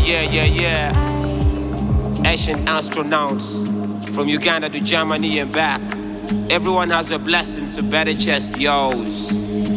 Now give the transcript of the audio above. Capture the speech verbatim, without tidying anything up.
yeah, yeah, yeah. Asian astronauts from Uganda to Germany and back. Everyone has a blessing, so better chest yours.